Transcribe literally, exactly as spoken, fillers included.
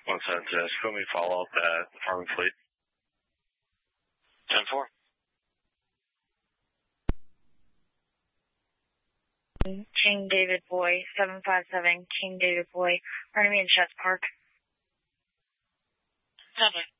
One seven six, put me follow up at the Farming Fleet. ten four. King David Boy, seven five seven, King David Boy, running me in Chess Park. Seven.